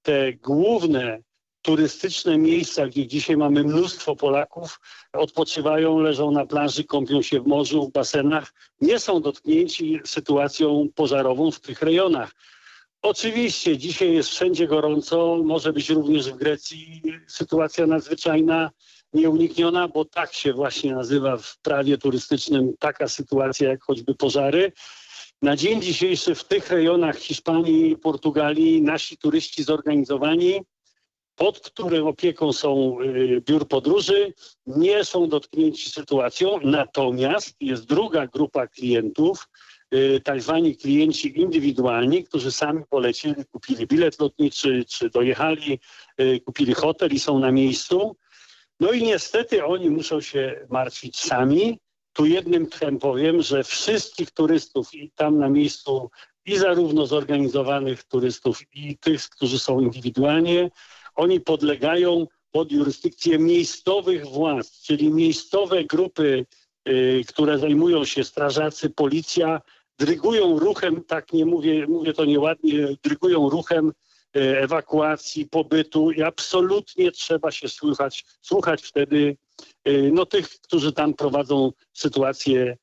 te główne turystyczne miejsca, gdzie dzisiaj mamy mnóstwo Polaków, odpoczywają, leżą na plaży, kąpią się w morzu, w basenach, nie są dotknięci sytuacją pożarową w tych rejonach. Oczywiście dzisiaj jest wszędzie gorąco, może być również w Grecji sytuacja nadzwyczajna, nieunikniona, bo tak się właśnie nazywa w prawie turystycznym taka sytuacja jak choćby pożary. Na dzień dzisiejszy w tych rejonach Hiszpanii i Portugalii nasi turyści zorganizowani, pod którym opieką są biur podróży, nie są dotknięci sytuacją. Natomiast jest druga grupa klientów, tak zwani klienci indywidualni, którzy sami polecieli, kupili bilet lotniczy, czy dojechali, kupili hotel i są na miejscu. No i niestety oni muszą się martwić sami. Tu jednym tchem powiem, że wszystkich turystów i tam na miejscu, i zarówno zorganizowanych turystów, i tych, którzy są indywidualnie, oni podlegają pod jurysdykcję miejscowych władz, czyli miejscowe grupy, które zajmują się strażacy, policja, drygują ruchem, tak nie mówię to nieładnie, drygują ruchem ewakuacji, pobytu i absolutnie trzeba się słuchać wtedy tych, którzy tam prowadzą sytuację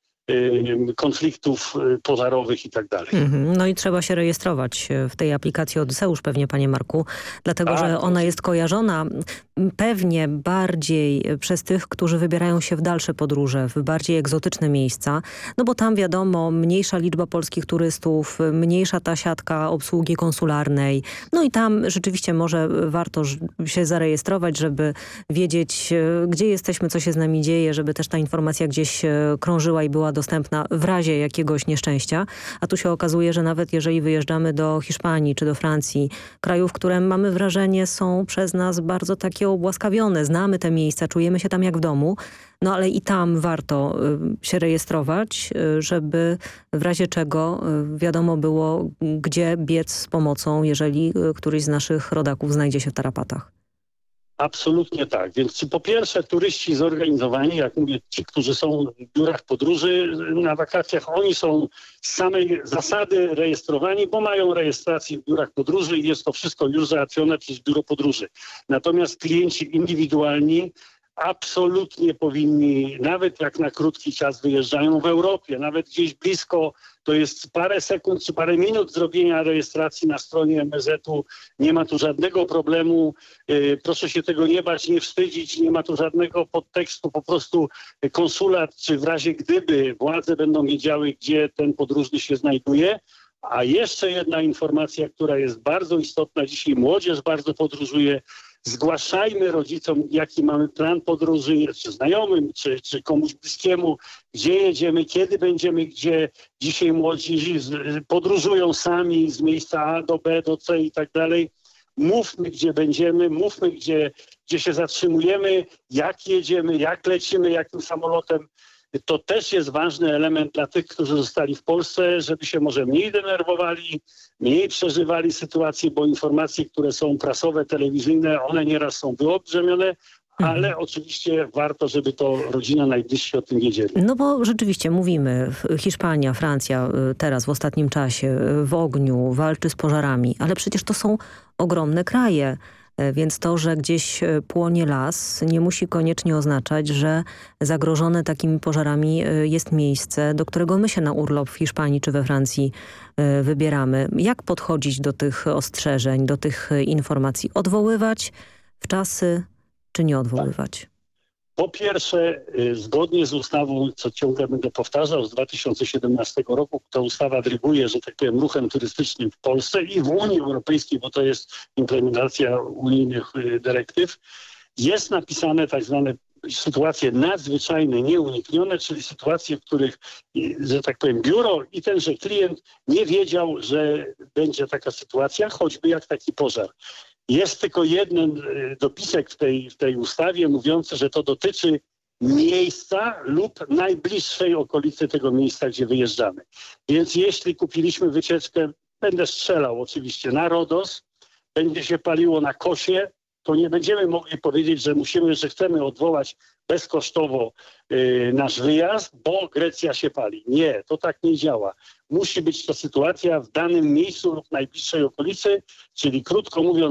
konfliktów pożarowych i tak dalej. No i trzeba się rejestrować w tej aplikacji Odyseusz pewnie, panie Marku, dlatego że ona jest kojarzona pewnie bardziej przez tych, którzy wybierają się w dalsze podróże, w bardziej egzotyczne miejsca, no bo tam wiadomo, mniejsza liczba polskich turystów, mniejsza ta siatka obsługi konsularnej, no i tam rzeczywiście może warto się zarejestrować, żeby wiedzieć, gdzie jesteśmy, co się z nami dzieje, żeby też ta informacja gdzieś krążyła i była dostępna w razie jakiegoś nieszczęścia. A tu się okazuje, że nawet jeżeli wyjeżdżamy do Hiszpanii czy do Francji, krajów, które mamy wrażenie są przez nas bardzo takie obłaskawione, znamy te miejsca, czujemy się tam jak w domu, no ale i tam warto się rejestrować, żeby w razie czego wiadomo było, gdzie biec z pomocą, jeżeli któryś z naszych rodaków znajdzie się w tarapatach. Absolutnie tak. Więc po pierwsze turyści zorganizowani, jak mówię, ci, którzy są w biurach podróży na wakacjach, oni są z samej zasady rejestrowani, bo mają rejestrację w biurach podróży i jest to wszystko już załatwione przez biuro podróży. Natomiast klienci indywidualni absolutnie powinni, nawet jak na krótki czas wyjeżdżają w Europie, nawet gdzieś blisko, to jest parę sekund czy parę minut zrobienia rejestracji na stronie MSZ-u. Nie ma tu żadnego problemu. Proszę się tego nie bać, nie wstydzić. Nie ma tu żadnego podtekstu. Po prostu konsulat, czy w razie gdyby władze będą wiedziały, gdzie ten podróżny się znajduje. A jeszcze jedna informacja, która jest bardzo istotna. Dzisiaj młodzież bardzo podróżuje. Zgłaszajmy rodzicom, jaki mamy plan podróży, czy znajomym, czy komuś bliskiemu, gdzie jedziemy, kiedy będziemy, gdzie. Dzisiaj młodzi podróżują sami z miejsca A do B, do C i tak dalej. Mówmy, gdzie będziemy, mówmy, gdzie się zatrzymujemy, jak jedziemy, jak lecimy, jakim samolotem. To też jest ważny element dla tych, którzy zostali w Polsce, żeby się może mniej denerwowali, mniej przeżywali sytuacje, bo informacje, które są prasowe, telewizyjne, one nieraz są wyolbrzymione, ale oczywiście warto, żeby to rodzina najbliżsi o tym wiedzieli. No bo rzeczywiście mówimy, Hiszpania, Francja teraz w ostatnim czasie w ogniu walczy z pożarami, ale przecież to są ogromne kraje. Więc to, że gdzieś płonie las, nie musi koniecznie oznaczać, że zagrożone takimi pożarami jest miejsce, do którego my się na urlop w Hiszpanii czy we Francji wybieramy. Jak podchodzić do tych ostrzeżeń, do tych informacji? Odwoływać w czasy, czy nie odwoływać? Po pierwsze, zgodnie z ustawą, co ciągle będę powtarzał, z 2017 roku, ta ustawa dryguje, że tak powiem, ruchem turystycznym w Polsce i w Unii Europejskiej, bo to jest implementacja unijnych dyrektyw, jest napisane tak zwane sytuacje nadzwyczajne, nieuniknione, czyli sytuacje, w których, że tak powiem, biuro i tenże klient nie wiedział, że będzie taka sytuacja, choćby jak taki pożar. Jest tylko jeden dopisek w tej ustawie mówiący, że to dotyczy miejsca lub najbliższej okolicy tego miejsca, gdzie wyjeżdżamy. Więc jeśli kupiliśmy wycieczkę, będę strzelał oczywiście, na Rodos, będzie się paliło na Kosie, to nie będziemy mogli powiedzieć, że chcemy odwołać bezkosztowo nasz wyjazd, bo Grecja się pali. Nie, to tak nie działa. Musi być to sytuacja w danym miejscu lub najbliższej okolicy, czyli krótko mówiąc,